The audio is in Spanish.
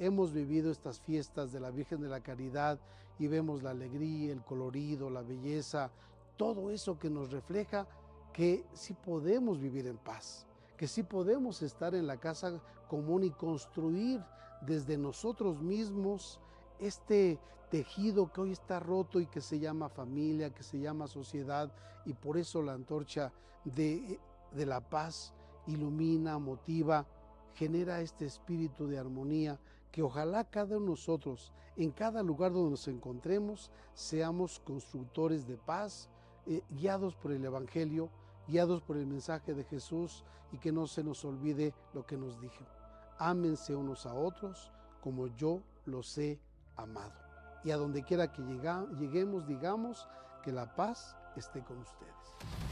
hemos vivido estas fiestas de la Virgen de la Caridad y vemos la alegría, el colorido, la belleza, todo eso que nos refleja que sí podemos vivir en paz, que sí podemos estar en la casa común y construir desde nosotros mismos este tejido que hoy está roto y que se llama familia, que se llama sociedad, y por eso la antorcha de la paz ilumina, motiva, genera este espíritu de armonía, que ojalá cada uno de nosotros, en cada lugar donde nos encontremos, seamos constructores de paz, guiados por el Evangelio, guiados por el mensaje de Jesús, y que no se nos olvide lo que nos dijo: ámense unos a otros como yo los he amado. Y a donde quiera que lleguemos, digamos: que la paz esté con ustedes.